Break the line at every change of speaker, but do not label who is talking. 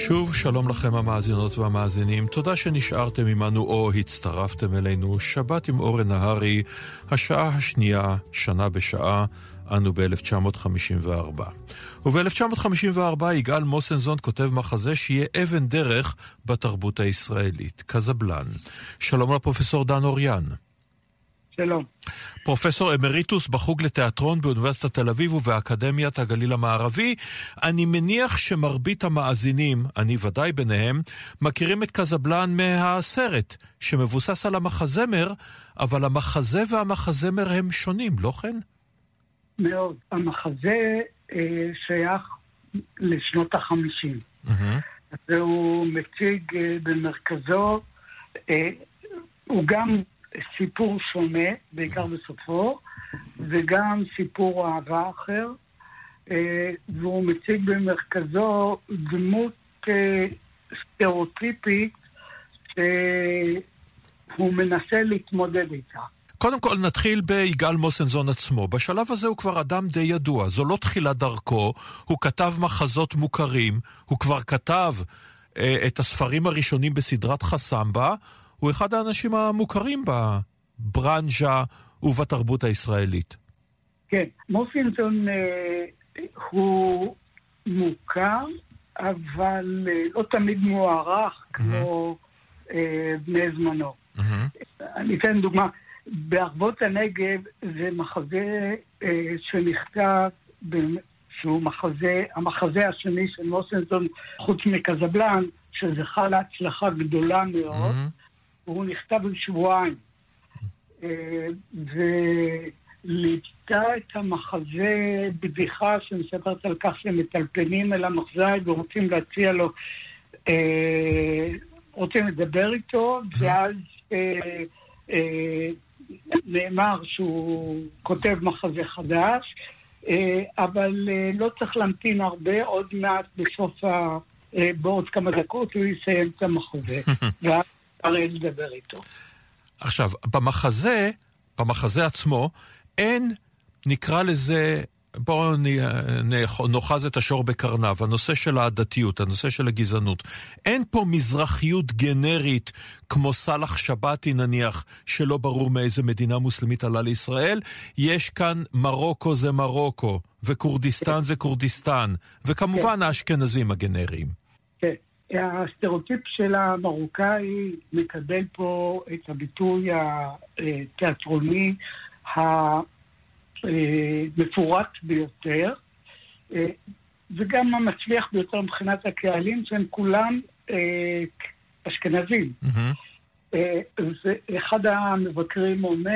שוב שלום לכם המאזינות והמאזינים, תודה שנשארתם עמנו או הצטרפתם אלינו. שבת עם אורן נהרי, השעה השנייה, שנה בשעה, אנו ב-1954. וב-1954 יגאל מוסנזון כותב מחזה שיהיה אבן דרך בתרבות הישראלית, קזבלן. שלום לפרופסור דן אוריאן.
שלום.
פרופסור אמריטוס בחוג לתיאטרון באוניברסיטת תל אביב ובאקדמיית הגליל המערבי. אני מניח שמרבית המאזינים, אני ודאי ביניהם, מכירים את קזבלן מהסרט, שמבוסס על המחזמר, אבל המחזה והמחזמר הם שונים, לא כן?
מאוד. המחזה שייך לשנות ה-50. והוא מציג במרכזו, הוא גם סיפור שונה, בעיקר בסופו, וגם סיפור אהבה אחר, והוא מציג במרכזו דמות סטריאוטיפית שהוא מנסה להתמודד איתה.
קודם כל נתחיל ביגאל מוסנזון עצמו. בשלב הזה הוא כבר אדם די ידוע, זו לא תחילת דרכו, הוא כתב מחזות מוכרים, הוא כבר כתב את הספרים הראשונים בסדרת חסמבה, הוא אחד האנשים המוכרים בברנז'ה ובתרבות הישראלית.
כן, מוסנזון הוא מוכר, אבל לא תמיד מוערך כמו בני זמנו. אני אתן דוגמה, בערבות הנגב זה מחזה שנכתב, שהוא המחזה השני של מוסנזון חוץ מקזבלן, שזכה להצלחה גדולה מאוד, הוא נכתב בשבועיים, וליבטה את המחזה בדיחה שמספרת על כך שמטלפנים אל המחזאי ורוצים להציע לו, רוצים לדבר איתו, ואז נאמר שהוא כותב מחזה חדש, אבל לא צריך להמתין הרבה, עוד מעט בסוף בעוד כמה דקות הוא יסיים את המחזה, ואז הרי לדבר איתו.
עכשיו, במחזה עצמו, אין, נקרא לזה, בואו נוחז את השור בקרניו, הנושא של העדתיות, הנושא של הגזענות. אין פה מזרחיות גנרית, כמו סלח שבתי נניח, שלא ברור מאיזה מדינה מוסלמית עלה לישראל. יש כאן מרוקו זה מרוקו, וקורדיסטן זה קורדיסטן, וכמובן האשכנזים הגנריים.
כן. הסטריאוטיפ של המרוקאי מקבל פה את הביטוי התיאטרוני המפורט ביותר, וגם המצליח ביותר מבחינת הקהלים, שהם כולם אשכנזים. ואחד המבקרים אומר,